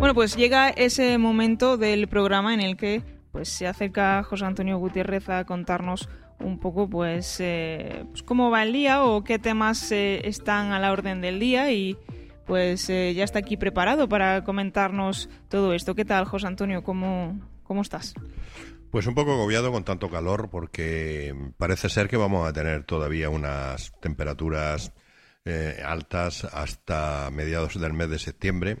Bueno, pues llega ese momento del programa en el que pues se acerca José Antonio Gutiérrez a contarnos un poco pues cómo va el día o qué temas están a la orden del día y pues ya está aquí preparado para comentarnos todo esto. ¿Qué tal, José Antonio? ¿Cómo estás? Pues un poco agobiado con tanto calor porque parece ser que vamos a tener todavía unas temperaturas altas hasta mediados del mes de septiembre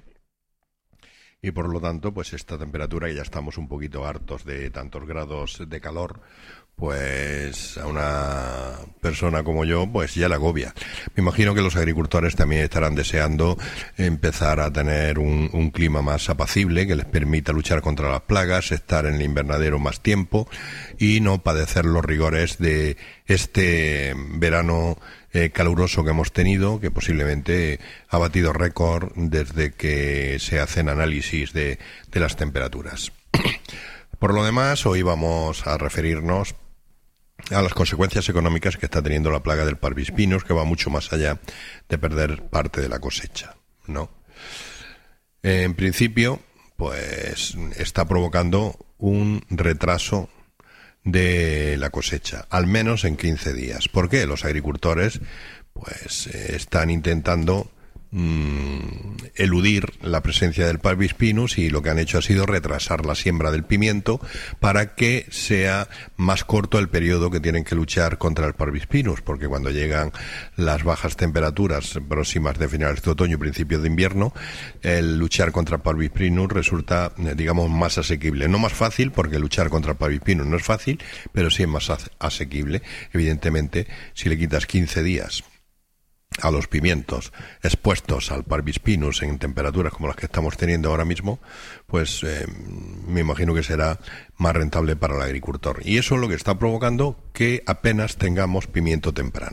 y por lo tanto pues esta temperatura, que ya estamos un poquito hartos de tantos grados de calor, pues a una persona como yo pues ya la agobia. Me imagino que los agricultores también estarán deseando empezar a tener un clima más apacible que les permita luchar contra las plagas, estar en el invernadero más tiempo y no padecer los rigores de este verano caluroso que hemos tenido, que posiblemente ha batido récord desde que se hacen análisis de las temperaturas. Por lo demás, hoy vamos a referirnos a las consecuencias económicas que está teniendo la plaga del Parvispinus, que va mucho más allá de perder parte de la cosecha, ¿no? En principio, pues está provocando un retraso de la cosecha, al menos en 15 días. ¿Por qué? Los agricultores pues están intentando eludir la presencia del Parvispinus y lo que han hecho ha sido retrasar la siembra del pimiento para que sea más corto el periodo que tienen que luchar contra el Parvispinus, porque cuando llegan las bajas temperaturas próximas de finales de otoño y principios de invierno, el luchar contra el Parvispinus resulta, digamos, más asequible. No más fácil, porque luchar contra el Parvispinus no es fácil, pero sí es más asequible. Evidentemente, si le quitas 15 días a los pimientos expuestos al Parvispinus en temperaturas como las que estamos teniendo ahora mismo, pues me imagino que será más rentable para el agricultor. Y eso es lo que está provocando que apenas tengamos pimiento temprano.